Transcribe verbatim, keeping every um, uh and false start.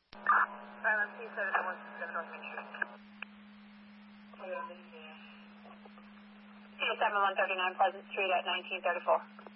Island T seven one seven North Main Street. T seven one thirty-nine Pleasant Street at nineteen thirty-four.